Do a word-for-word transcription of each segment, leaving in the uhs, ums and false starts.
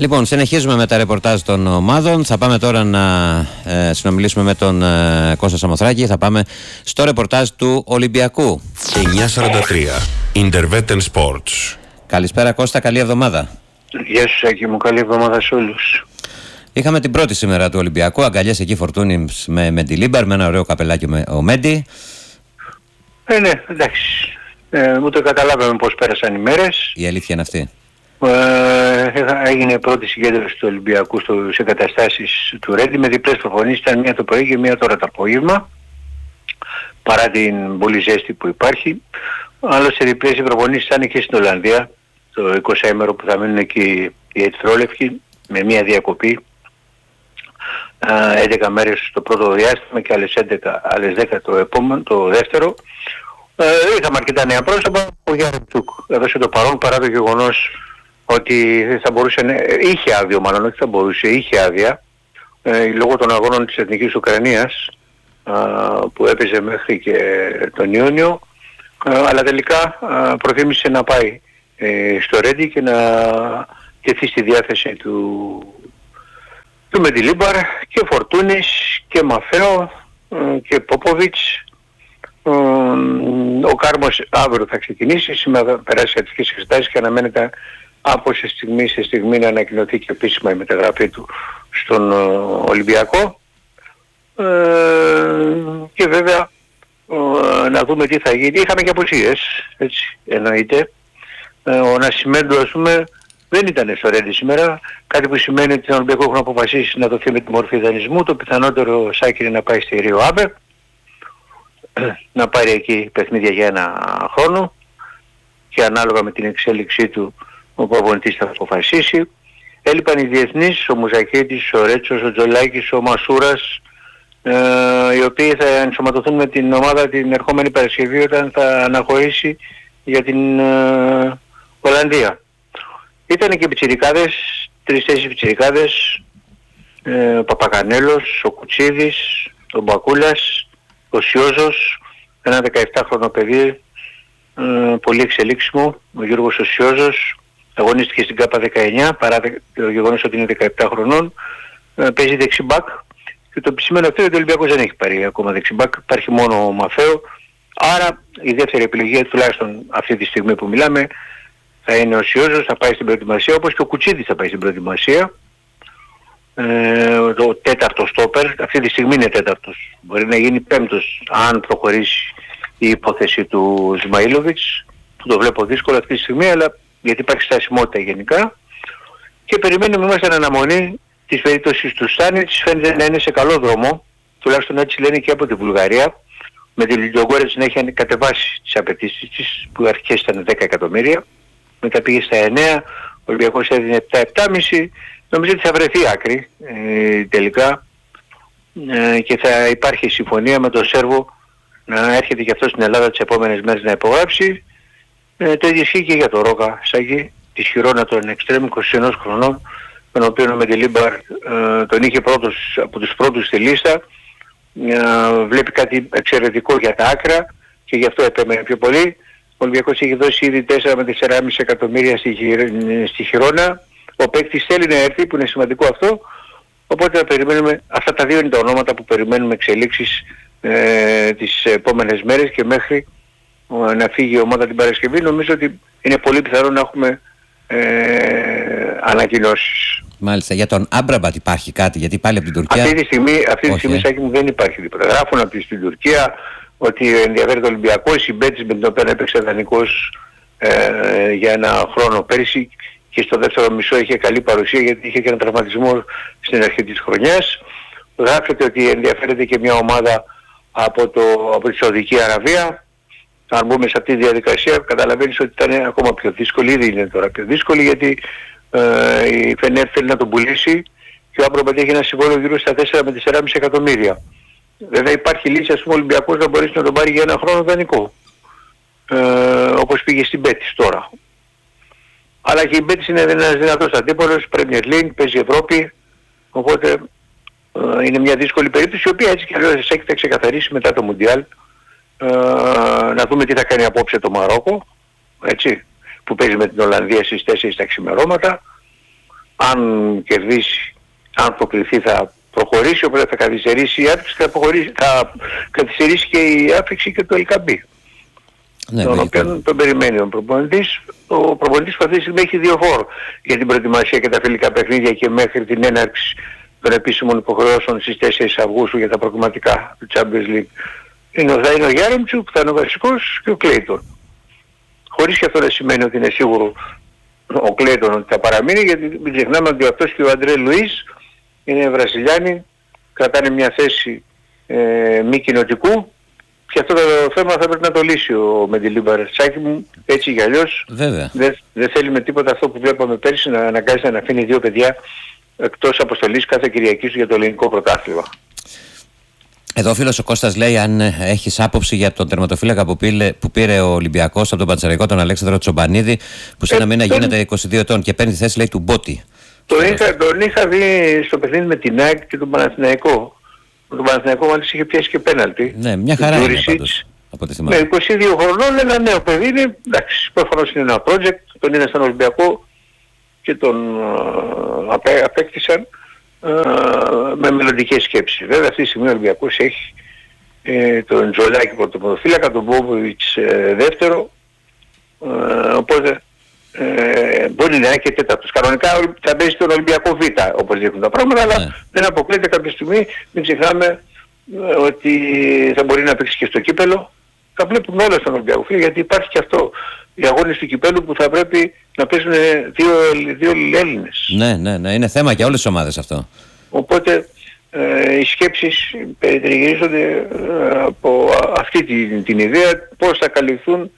Λοιπόν, συνεχίζουμε με τα ρεπορτάζ των ομάδων. Θα πάμε τώρα να ε, συνομιλήσουμε με τον ε, Κώστα Σαμοθράκη. Θα πάμε στο ρεπορτάζ του Ολυμπιακού. εννιά σαράντα τρία Intervetten Sports. Καλησπέρα Κώστα, καλή εβδομάδα. Γεια σου Σάκη μου, καλή εβδομάδα σε όλους. Είχαμε την πρώτη σήμερα του Ολυμπιακού, αγκαλιές εκεί Φορτούνης με Μεντιλίμπαρ, με ένα ωραίο καπελάκι με ο Μέντι. Ε, ναι, εντάξει. Ε, ούτε καταλάβαμε πώς πέρασαν οι μέρες. Η αλήθεια είναι αυτή. Ε, έγινε πρώτη συγκέντρωση του Ολυμπιακού στις εγκαταστάσεις του Ρέντι με διπλές προπονήσεις, ήταν μία το πρωί και μία τώρα το απόγευμα, παρά την πολύ ζέστη που υπάρχει. Άλλωστε διπλές οι προπονήσεις ήταν και στην Ολλανδία, το εικοσαήμερο που θα μείνουν εκεί οι Ερυθρόλευκοι, με μία διακοπή. έντεκα μέρες στο πρώτο διάστημα και άλλες έντεκα, άλλες δέκα το επόμενο, το δεύτερο. Ε, είχαμε αρκετά νέα πρόσωπα. Ο Γιάννητσουκ έδωσε το παρόν παρά το γεγονός ότι θα μπορούσε, είχε άδειο μάλλον, όχι θα μπορούσε, είχε άδεια ε, λόγω των αγώνων της Εθνικής Ουκρανίας ε, που έπαιζε μέχρι και τον Ιούνιο, ε, αλλά τελικά ε, προτίμησε να πάει ε, στο Ρέντι και να τεθεί στη διάθεση του, του Μεντιλίμπαρ και Φορτούνης και Μαφέο ε, και Πόποβιτς. Ο Κάρμος αύριο θα ξεκινήσει, σήμερα θα περάσει αρχικές εξετάσεις και αναμένεται από σε στιγμή σε στιγμή να ανακοινωθεί και επίσημα η μεταγραφή του στον Ολυμπιακό. Ε, και βέβαια ε, να δούμε τι θα γίνει. Είχαμε και απουσίες, έτσι εννοείται. Ε, ο Νασιμέντου ας πούμε δεν ήταν στο Ρέντι σήμερα, κάτι που σημαίνει ότι τον Ολυμπιακό έχουν αποφασίσει να δοθεί με τη μορφή δανεισμού. Το πιθανότερο Σάκη είναι να πάει στη Ρίο Άμπε, να πάρει εκεί παιχνίδια για ένα χρόνο και ανάλογα με την εξέλιξή του ο προπονητής θα αποφασίσει. Έλειπαν οι διεθνείς, ο Μουζακίτης, ο Ρέτσος, ο Τζολάκης, ο Μασούρας, ε, οι οποίοι θα ενσωματωθούν με την ομάδα την ερχόμενη Παρασκευή όταν θα αναχωρήσει για την ε, Ολλανδία. Ήταν και πιτσιρικάδες, τρεις-τέσσερις πιτσιρικάδες, ε, ο Παπακανέλος, ο Κουτσίδης, ο Μπακούλας, ο Σιόζος, ένα δεκαεπτάχρονο παιδί, ε, πολύ εξελίξιμο, ο Γιώργος ο Σιόζος, αγωνίστηκε στην ΚΑΠΑ δεκαεννιά παρά το γεγονός ότι είναι δεκαεπτά χρονών, ε, παίζει δεξιμπάκ και το επισημένο αυτό είναι ότι ο Ολυμπιακός δεν έχει πάρει ακόμα δεξιμπάκ, υπάρχει μόνο ο Μαφέο, άρα η δεύτερη επιλογή τουλάχιστον αυτή τη στιγμή που μιλάμε θα είναι ο Σιόζος, θα πάει στην προετοιμασία όπως και ο Κουτσίδης θα πάει στην προετοιμασία. Ε, το τέταρτο στόπερ, αυτή τη στιγμή είναι τέταρτος, μπορεί να γίνει πέμπτος αν προχωρήσει η υπόθεση του Σμαΐλοβιτς, που το βλέπω δύσκολο αυτή τη στιγμή, αλλά γιατί υπάρχει στασιμότητα γενικά, και περιμένουμε μέσα στην αναμονή της περίπτωσης του Στάνιτς. Φαίνεται να είναι σε καλό δρόμο, τουλάχιστον έτσι λένε και από τη Βουλγαρία, με τη Λιντογκόρετς να έχει κατεβάσει τις απαιτήσεις της, που αρχές ήταν δέκα εκατομμύρια, μετά πήγε στα εννέα, ο Ολυμπιακός έδινε επτά επτά κόμμα πέντε. Νομίζω ότι θα βρεθεί άκρη ε, τελικά ε, και θα υπάρχει συμφωνία με τον Σέρβο να έρχεται και αυτό στην Ελλάδα τις επόμενες μέρες να υπογράψει. Ε, το ίδιο ισχύει και για τον Ρόκα Σάκη, της Χιρόνα των Εξτρέμ, είκοσι ένα χρονών, τον οποίο ο Μεντιλίμπαρ ε, τον είχε πρώτος, από τους πρώτους στη λίστα. Ε, βλέπει κάτι εξαιρετικό για τα άκρα και γι' αυτό επέμενε πιο πολύ. Ο Ολυμπιακός έχει δώσει ήδη τέσσερα με τέσσερα κόμμα πέντε εκατομμύρια στη, στη Χιρόνα. Ο παίκτης θέλει να έρθει, που είναι σημαντικό αυτό, οπότε θα περιμένουμε, αυτά τα δύο είναι τα ονόματα που περιμένουμε εξελίξεις ε, τις επόμενες μέρες και μέχρι ε, να φύγει η ομάδα την Παρασκευή. Νομίζω ότι είναι πολύ πιθανό να έχουμε ε, ανακοινώσεις. Μάλιστα, για τον Άμπραμπατ υπάρχει κάτι, γιατί πάλι από την Τουρκία... Αυτή τη στιγμή, αυτή τη στιγμή ε. Σάκη μου, δεν υπάρχει τίποτα. Γράφουν από την Τουρκία ότι ενδιαφέρει το Ολυμπιακό, η συμπέτηση με την οποία έπαιξε δανεικός ε, για ένα χρόνο πέρυσι, και στο δεύτερο μισό είχε καλή παρουσία γιατί είχε και ένα τραυματισμό στην αρχή της χρονιάς. Γράφεται ότι ενδιαφέρεται και μια ομάδα από, το, από τη Σαουδική Αραβία. Αν μπούμε σε αυτή τη διαδικασία καταλαβαίνεις ότι ήταν ακόμα πιο δύσκολη, ήδη είναι τώρα πιο δύσκολη, γιατί ε, η Φενέρ θέλει να τον πουλήσει και ο Άμπραμπατ έχει ένα συμβόλαιο γύρω στα τέσσερα με τέσσερα κόμμα πέντε εκατομμύρια. Βέβαια υπάρχει λύση, ας πούμε, ο Ολυμπιακός να μπορέσει να τον πάρει για ένα χρόνο δανεικό. Ε, όπως πήγε στην Πέτης τώρα. Αλλά και η Μπέτης είναι ένας δυνατός αντίπολος, Premier League, παίζει Ευρώπη, οπότε ε, είναι μια δύσκολη περίπτωση, η οποία έτσι και αλλιώς έχει θα ξεκαθαρίσει μετά το Μουντιάλ. Ε, να δούμε τι θα κάνει απόψε το Μαρόκο, έτσι, που παίζει με την Ολλανδία στις τέσσερις τα ξημερώματα. αν κερδίσει, αν προκριθεί θα προχωρήσει, οπότε θα καθυστερήσει η άφηξη και θα, θα καθυστερήσει και η άφηξη και το Ελκαμπή. Ναι, τον οποίο τον περιμένει ο προπονητής. Ο προπονητής που αυτή τη στιγμή έχει δύο χώρο για την προετοιμασία και τα φιλικά παιχνίδια και μέχρι την έναρξη των επίσημων υποχρεώσεων στις τέσσερις Αυγούστου για τα προκριματικά του Champions League. Είναι ο Δάινο Γιάρεμτσου που θα είναι ο βασικός και ο Κλέιτον. Χωρίς και αυτό να σημαίνει ότι είναι σίγουρο ο Κλέιτον ότι θα παραμείνει, γιατί μην ξεχνάμε ότι αυτός και ο Αντρέ Λουίς είναι Βραζιλιάνοι, κρατάνε μια θέση ε, μη κοινοτικού. Και αυτό το θέμα θα πρέπει να το λύσει ο Μεντιλίμπαρ. Σάκη μου, έτσι κι αλλιώς δεν δε θέλει με τίποτα αυτό που βλέπαμε πέρσι να αναγκάζεται να αφήνει δύο παιδιά εκτός αποστολής κάθε Κυριακή για το ελληνικό πρωτάθλημα. Εδώ ο φίλος ο Κώστας λέει αν έχεις άποψη για τον τερματοφύλακα που πήρε, που πήρε ο Ολυμπιακός από τον Πανσεραϊκό, τον Αλέξανδρο Τσομπανίδη, που σε ένα ε, μήνα τον... γίνεται είκοσι δύο ετών και παίρνει τη θέση λέει του Μπότη. Τον είχα, τον είχα δει στο παιχνίδι με την ΑΕΚ και τον Παναθηναϊκό. Τον Παναθηναϊκό μάλιστα είχε πιάσει και πέναλτι. Ναι, μια χαρά είναι πάντως, από τη θυμάμαι. Με είκοσι δύο χρονών ένα νέο παιδί είναι, εντάξει, προφανώς είναι ένα project, τον είναι στον Ολυμπιακό και τον uh, απέ, απέκτησαν uh, με μελλοντικές σκέψεις. Βέβαια αυτή τη στιγμή ο Ολυμπιακός έχει ε, τον Τζολάκη πρωτοποδοφύλακα, τον Μπόβοβιτς ε, δεύτερο, uh, οπότε ε, μπορεί να είναι και τέταρτος. Κανονικά θα μπαίνει στον Ολυμπιακό Β, όπως δείχνουν τα πράγματα, αλλά ναι. δεν αποκλείεται κάποια στιγμή, μην ξεχνάμε ε, ότι θα μπορεί να παίξει και στο κύπελο. Θα βλέπουμε όλα στον Ολυμπιακό Β, γιατί υπάρχει και αυτό. Οι αγώνες του κυπέλου που θα πρέπει να παίζουν δύο, δύο Έλληνες. Ναι, ναι, ναι, είναι θέμα για όλες τις ομάδες αυτό. Οπότε ε, οι σκέψεις περιτριγυρίζονται ε, από αυτή την, την ιδέα πώς θα καλυφθούν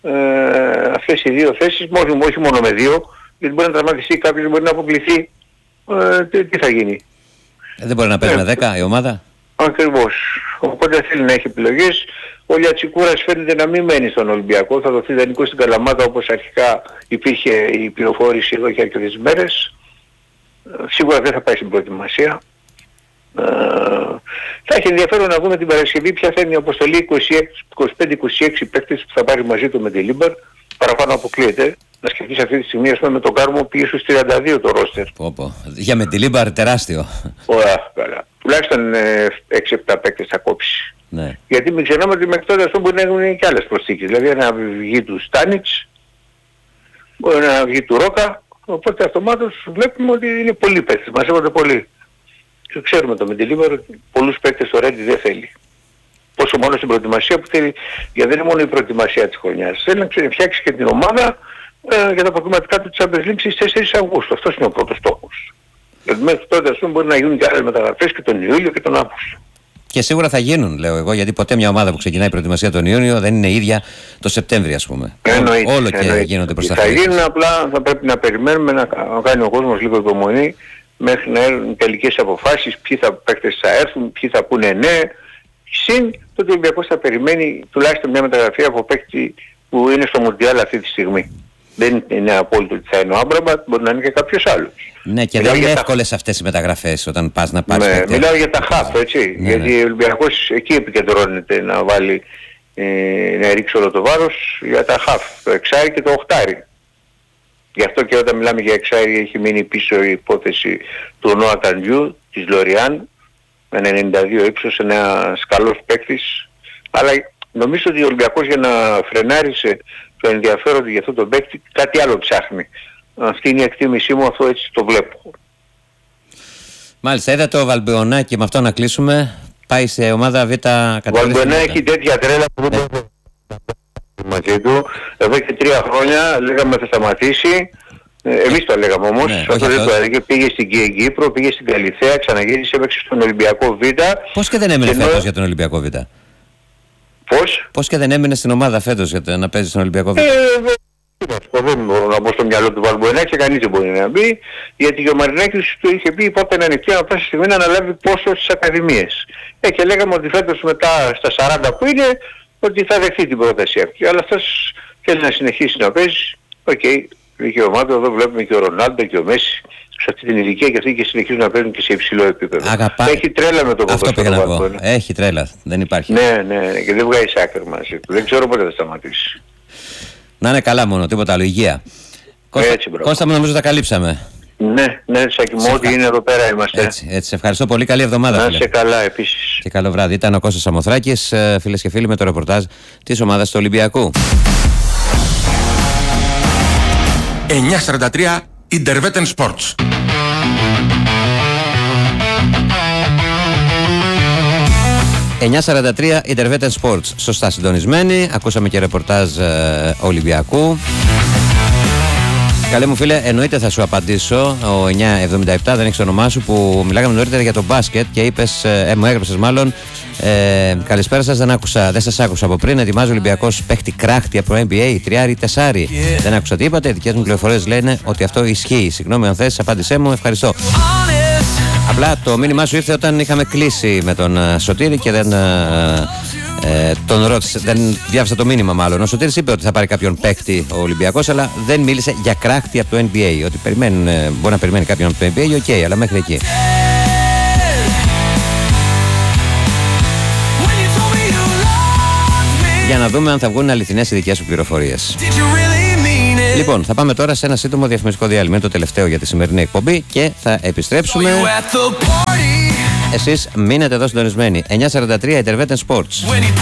Ε, αυτές οι δύο θέσεις, όχι, όχι μόνο με δύο, γιατί μπορεί να τραυματιστεί κάποιος, μπορεί να αποκλειθεί, ε, τι, τι θα γίνει. Ε, δεν μπορεί να παίζει ε, με δέκα η ομάδα. Ακριβώς. Οπότε θέλει να έχει επιλογές. Ο Λιατσικούρας φαίνεται να μην μένει στον Ολυμπιακό, θα δοθεί δανεικό στην Καλαμάτα όπως αρχικά υπήρχε η πληροφόρηση εδώ και αρκετές μέρες. Ε, σίγουρα δεν θα πάει στην προετοιμασία. Ε, θα έχει ενδιαφέρον να δούμε την Παρασκευή ποια θα είναι η αποστολή είκοσι πέντε είκοσι έξι παίκτες που θα πάρει μαζί του με την Λίμπαρ. Παραπάνω αποκλείεται. Να σκεφτείς αυτή τη στιγμή, ας πούμε, με τον Κάρμο πήγε στους τριάντα δύο το ρόστερ. Πω, πω. Για με τη Λίμπαρ τεράστιο. Ωραία, καλά. Τουλάχιστον ε, έξι επτά παίκτες θα κόψει. Ναι. Γιατί μην ξεχνάμε ότι μέχρι τότε αυτό μπορεί να έχουν και άλλες προσθήκες. Δηλαδή να βγει του Στάνιτς, μπορεί να βγει του Ρόκα. Οπότε αυτομάτως βλέπουμε ότι είναι πολλοί παίκτες. Μαζεύονται πολλοί. Και ξέρουμε το με τη Λίμπαρ ότι πολλούς παίκτες ο Ρέντι δεν θέλει. Πόσο μόνο στην προετοιμασία που θέλει, γιατί δεν είναι μόνο η προετοιμασία της χρονιάς. Θέλει να φτιάξει και την ομάδα ε, για τα προκριματικά του Champions League στις τέσσερις Αυγούστου. Αυτός είναι ο πρώτος στόχος. Γιατί μέχρι τότε ας πούμε μπορεί να γίνουν και άλλες μεταγραφές και τον Ιούλιο και τον Αύγουστο. Και σίγουρα θα γίνουν, λέω εγώ, γιατί ποτέ μια ομάδα που ξεκινάει η προετοιμασία τον Ιούνιο δεν είναι ίδια το Σεπτέμβριο, ας πούμε. Εννοείται, Όλο και εννοείται. γίνονται προς τα Θα γίνουν, απλά θα πρέπει να περιμένουμε να κάνει ο κόσμος λίγο υπομονή μέχρι να έρθουν τελικές αποφάσεις, ποιοι θα παίκτες θα έρθουν, ποιοι θα πούνε ναι. Συν το ότι ο Ολυμπιακός θα περιμένει τουλάχιστον μια μεταγραφή από παίκτη που είναι στο Μουντιάλ αυτή τη στιγμή. Δεν είναι απόλυτο ότι θα είναι ο Άμπραμπατ, μπορεί να είναι και κάποιος άλλος. Ναι, και μιλάω δεν είναι τα... εύκολες αυτές οι μεταγραφές όταν πας να πάρεις ναι, παίκτη. μιλάω για τα χαφ, έτσι. Ναι, γιατί ναι. ο Ολυμπιακός εκεί επικεντρώνεται να βάλει, ε, να ρίξει όλο το βάρος για τα χαφ, το εξάρι και το οχτάρι. Γι' αυτό και όταν μιλάμε για εξάρι έχει μείνει πίσω η υπόθεση του Νόα Ταντζιού, της Λοριάν, με ενενήντα δύο ύψος, ένας καλός παίκτης. Αλλά νομίζω ότι ο Ολυμπιακός για να φρενάρισε το ενδιαφέρον για αυτό το παίκτη κάτι άλλο ψάχνει. Αυτή είναι η εκτίμησή μου, αυτό έτσι το βλέπω. Μάλιστα, είδατε ο Βαλμπεωνάκη, με αυτό να κλείσουμε, πάει σε ομάδα Β κατηγορία. Ο Βαλμπεωνάκη έχει τέτοια τρέλα που δεν μπορεί μαζί του. Εδώ και τρία χρόνια λέγαμε θα σταματήσει. Ε, εμείς το λέγαμε όμως, ναι, αυτό δεν το έλεγε. Πήγε στην Κύπρο, πήγε στην Καλιθέα, ξαναγύρισε, έπαιξε στον Ολυμπιακό Β. Πώς και δεν έμεινε και φέτος νο... για τον Ολυμπιακό Β? Πώς? Πώς και δεν έμεινε στην ομάδα φέτος για το, να παίζει στον Ολυμπιακό Β? Ε, δεν μπορώ να μπω στο μυαλό του Βαλμπεωνάκη, κανείς δεν μπορεί να μπει, γιατί ο Μαρινάκης του είχε πει πότε είναι ανοιχτή να πάση στιγμή να αναλάβει πόσο στις ακαδημίες. Ε, και λέγαμε ότι φέτος μετά στα σαράντα που είναι, ότι θα δεχθεί την πρόταση αυτή. Αλλά αυτός θέλει να συνεχίσει να παίζει. Οκ, okay, δικαιωμάτων, εδώ βλέπουμε και ο Ρονάλντο και ο Μέση σε αυτή την ηλικία και αυτοί και συνεχίζουν να παίζουν και σε υψηλό επίπεδο. Αγαπά... Έχει τρέλα με το αυτό πήγα να πω. Έχει τρέλα, δεν υπάρχει. Ναι, ναι, ναι, και δεν βγάζει άκρη μαζί του. Δεν ξέρω πότε θα σταματήσει. Να είναι καλά μόνο, τίποτα άλλο, υγεία. Κώστα, Κώστα μου, νομίζω τα καλύψαμε. Ναι, ναι, Σάκη μου, ό,τι είναι εδώ πέρα είμαστε. Έτσι, έτσι. Σε ευχαριστώ πολύ. Καλή εβδομάδα. Να φίλε. είσαι καλά επίσης. Και καλό βράδυ. Ήταν ο Κώστας Σαμοθράκης, φίλες και φίλοι, με το ρεπορτάζ της ομάδας του Ολυμπιακού. εννιακόσια σαράντα τρία Intervetten Sports. εννιακόσια σαράντα τρία Intervetten Sports. Σωστά συντονισμένοι. Ακούσαμε και ρεπορτάζ ε, Ολυμπιακού. Καλέ μου φίλε, εννοείται θα σου απαντήσω. Ο εννιακόσια εβδομήντα επτά, δεν έχεις το όνομά σου, που μιλάγαμε νωρίτερα για το μπάσκετ και είπες, ε, μου έγραψες μάλλον, ε, καλησπέρα σας, δεν, άκουσα, δεν σας άκουσα από πριν. Ετοιμάζει ο Ολυμπιακός παίχτη κράχτη από το N B A, τριάρι, τεσάρι. Yeah. Δεν άκουσα τι είπατε. Οι δικές μου πληροφορίες λένε ότι αυτό ισχύει. Συγγνώμη αν θες, απάντησέ μου, ευχαριστώ. Απλά το μήνυμά σου ήρθε όταν είχαμε κλείσει με τον uh, Σωτήρη και δεν uh, ε, τον ρώτησε, δεν διάβασα το μήνυμα μάλλον. Ο Σωτήρης είπε ότι θα πάρει κάποιον παίκτη ο Ολυμπιακός, αλλά δεν μίλησε για κράχτη από το N B A. Ότι περιμένουν, ε, μπορεί να περιμένει κάποιον από το N B A, οκ, okay, αλλά μέχρι εκεί. Για να δούμε αν θα βγουν αληθινές οι δικές σου πληροφορίες. Λοιπόν, θα πάμε τώρα σε ένα σύντομο διαφημιστικό διάλειμμα, το τελευταίο για τη σημερινή εκπομπή, και θα επιστρέψουμε. Εσείς μείνετε εδώ συντονισμένοι. εννιακόσια σαράντα τρία Intervetten Sports.